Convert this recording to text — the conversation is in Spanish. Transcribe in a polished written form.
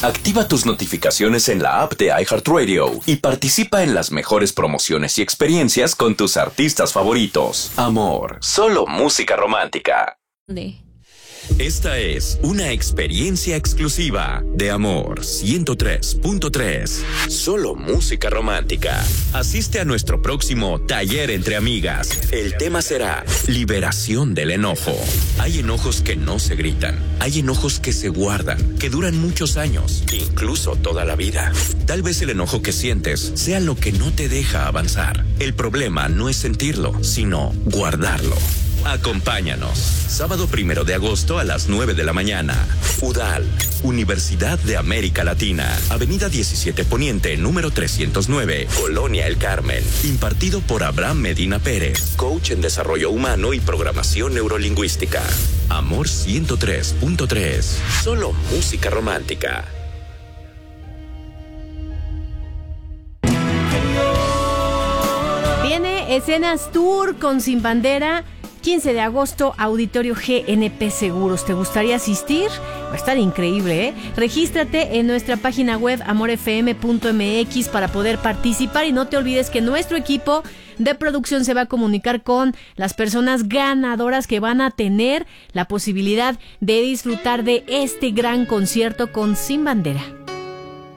Activa tus notificaciones en la app de iHeartRadio y participa en las mejores promociones y experiencias con tus artistas favoritos. Amor, solo música romántica. Esta es una experiencia exclusiva de Amor 103.3. Solo música romántica. Asiste a nuestro próximo taller entre amigas. El tema será liberación del enojo. Hay enojos que no se gritan. Hay enojos que se guardan, que duran muchos años, incluso toda la vida. Tal vez el enojo que sientes sea lo que no te deja avanzar. El problema no es sentirlo, sino guardarlo. Acompáñanos. Sábado 1 de agosto a las 9 de la mañana. UDAL, Universidad de América Latina. Avenida 17 Poniente, número 309, Colonia El Carmen. Impartido por Abraham Medina Pérez, coach en desarrollo humano y programación neurolingüística. Amor 103.3. Solo música romántica. Viene Escenas Tour con Sin Bandera. 15 de agosto, Auditorio GNP Seguros. ¿Te gustaría asistir? Va a estar increíble, ¿eh? Regístrate en nuestra página web amorfm.mx para poder participar y no te olvides que nuestro equipo de producción se va a comunicar con las personas ganadoras que van a tener la posibilidad de disfrutar de este gran concierto con Sin Bandera.